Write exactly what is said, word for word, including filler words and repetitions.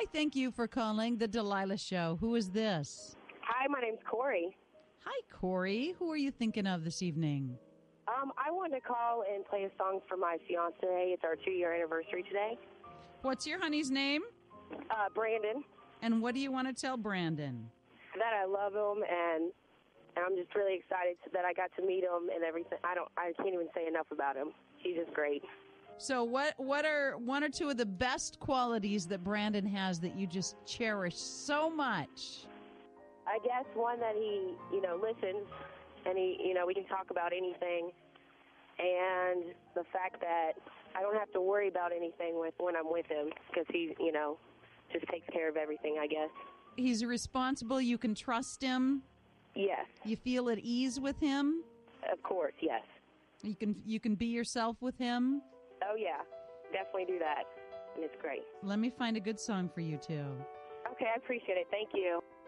thank you for calling the Delilah Show. Who is this? Hi, my name's Corey. Hi, Corey. Who are you thinking of this evening? Um, I wanted to call and play a song for my fiance. It's our two-year anniversary today. What's your honey's name? Uh, Brandon. And what do you want to tell Brandon? That I love him, and and I'm just really excited that I got to meet him and everything. I don't, I can't even say enough about him. He's just great. So what what are one or two of the best qualities that Brandon has that you just cherish so much? I guess one that he, you know, listens, and he, you know, we can talk about anything, and the fact that I don't have to worry about anything with when I'm with him because he, you know, just takes care of everything, I guess. He's responsible. You can trust him. Yes. You feel at ease with him. Of course, yes. You can you can be yourself with him. Oh, yeah. Definitely do that. And it's great. Let me find a good song for you, too. Okay, I appreciate it. Thank you.